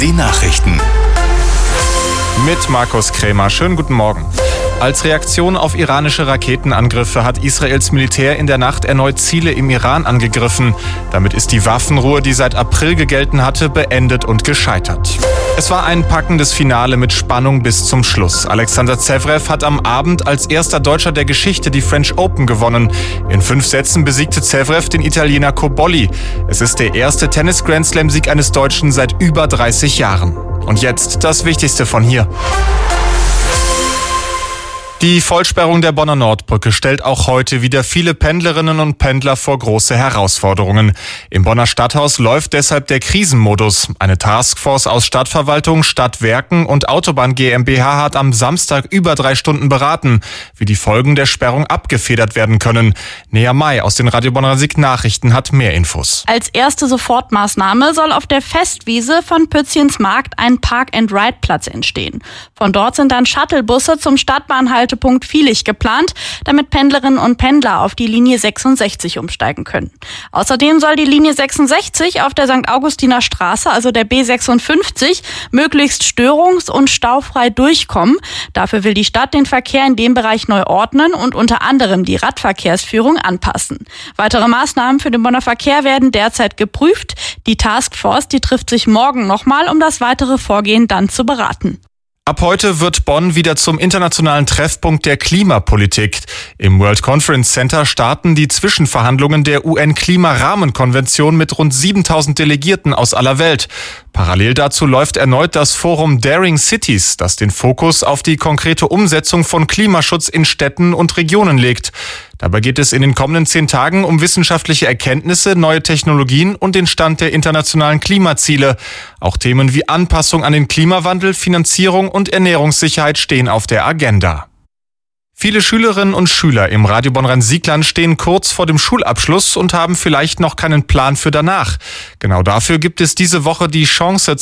Die Nachrichten. Mit Markus Krämer. Schönen guten Morgen. Als Reaktion auf iranische Raketenangriffe hat Israels Militär in der Nacht erneut Ziele im Iran angegriffen. Damit ist die Waffenruhe, die seit April gegelten hatte, beendet und gescheitert. Es war ein packendes Finale mit Spannung bis zum Schluss. Alexander Zverev hat am Abend als erster Deutscher der Geschichte die French Open gewonnen. In 5 Sätzen besiegte Zverev den Italiener Cobolli. Es ist der erste Tennis-Grand-Slam-Sieg eines Deutschen seit über 30 Jahren. Und jetzt das Wichtigste von hier. Die Vollsperrung der Bonner Nordbrücke stellt auch heute wieder viele Pendlerinnen und Pendler vor große Herausforderungen. Im Bonner Stadthaus läuft deshalb der Krisenmodus. Eine Taskforce aus Stadtverwaltung, Stadtwerken und Autobahn GmbH hat am Samstag über 3 Stunden beraten, wie die Folgen der Sperrung abgefedert werden können. Nea May aus den Radio Bonner Nachrichten hat mehr Infos. Als erste Sofortmaßnahme soll auf der Festwiese von Pützchens Markt ein Park-and-Ride-Platz entstehen. Von dort sind dann Shuttlebusse zum Stadtbahnhaltepunkt Vielig geplant, damit Pendlerinnen und Pendler auf die Linie 66 umsteigen können. Außerdem soll die Linie 66 auf der St. Augustiner Straße, also der B56, möglichst störungs- und staufrei durchkommen. Dafür will die Stadt den Verkehr in dem Bereich neu ordnen und unter anderem die Radverkehrsführung anpassen. Weitere Maßnahmen für den Bonner Verkehr werden derzeit geprüft. Die Taskforce, die trifft sich morgen nochmal, um das weitere Vorgehen dann zu beraten. Ab heute wird Bonn wieder zum internationalen Treffpunkt der Klimapolitik. Im World Conference Center starten die Zwischenverhandlungen der UN-Klimarahmenkonvention mit rund 7000 Delegierten aus aller Welt. Parallel dazu läuft erneut das Forum Daring Cities, das den Fokus auf die konkrete Umsetzung von Klimaschutz in Städten und Regionen legt. Dabei geht es in den kommenden 10 Tagen um wissenschaftliche Erkenntnisse, neue Technologien und den Stand der internationalen Klimaziele. Auch Themen wie Anpassung an den Klimawandel, Finanzierung und Ernährungssicherheit stehen auf der Agenda. Viele Schülerinnen und Schüler im Radio Bonn Rhein-Sieg-Land stehen kurz vor dem Schulabschluss und haben vielleicht noch keinen Plan für danach. Genau dafür gibt es diese Woche die Chance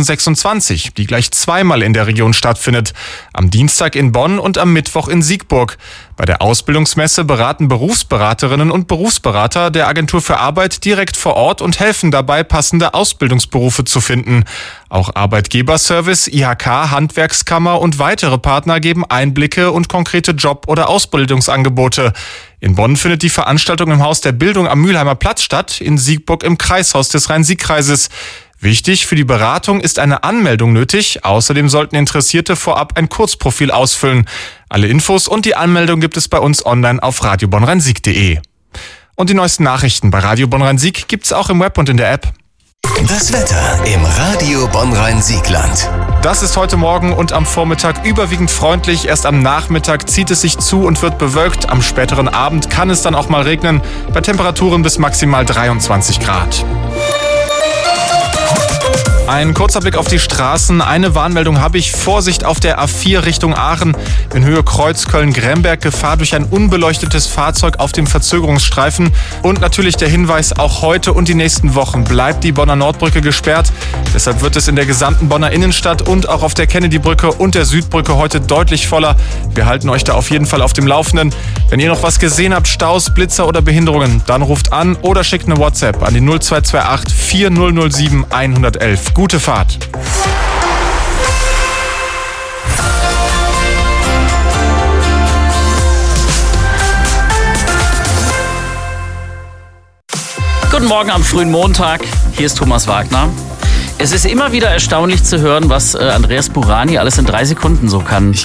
2026, die gleich zweimal in der Region stattfindet. Am Dienstag in Bonn und am Mittwoch in Siegburg. Bei der Ausbildungsmesse beraten Berufsberaterinnen und Berufsberater der Agentur für Arbeit direkt vor Ort und helfen dabei, passende Ausbildungsberufe zu finden. Auch Arbeitgeberservice, IHK, Handwerkskammer und weitere Partner geben Einblicke und konkrete Job- oder Ausbildungsangebote. In Bonn findet die Veranstaltung im Haus der Bildung am Mülheimer Platz statt, in Siegburg im Kreishaus des Rhein-Sieg-Kreises. Wichtig für die Beratung ist eine Anmeldung nötig. Außerdem sollten Interessierte vorab ein Kurzprofil ausfüllen. Alle Infos und die Anmeldung gibt es bei uns online auf radiobonnrhein-sieg.de. Und die neuesten Nachrichten bei Radio Bonn Rhein-Sieg gibt's auch im Web und in der App. Das Wetter im Radio Bonn Rhein-Sieg-Land. Das ist heute Morgen und am Vormittag überwiegend freundlich. Erst am Nachmittag zieht es sich zu und wird bewölkt. Am späteren Abend kann es dann auch mal regnen, bei Temperaturen bis maximal 23 Grad. Ein kurzer Blick auf die Straßen. Eine Warnmeldung habe ich. Vorsicht auf der A4 Richtung Aachen. In Höhe Kreuz Köln-Gremberg. Gefahr durch ein unbeleuchtetes Fahrzeug auf dem Verzögerungsstreifen. Und natürlich der Hinweis, auch heute und die nächsten Wochen bleibt die Bonner Nordbrücke gesperrt. Deshalb wird es in der gesamten Bonner Innenstadt und auch auf der Kennedy-Brücke und der Südbrücke heute deutlich voller. Wir halten euch da auf jeden Fall auf dem Laufenden. Wenn ihr noch was gesehen habt, Staus, Blitzer oder Behinderungen, dann ruft an oder schickt eine WhatsApp an die 0228 4007 111. Gute Fahrt. Guten Morgen am frühen Montag. Hier ist Thomas Wagner. Es ist immer wieder erstaunlich zu hören, was Andreas Burani alles in 3 Sekunden so kann.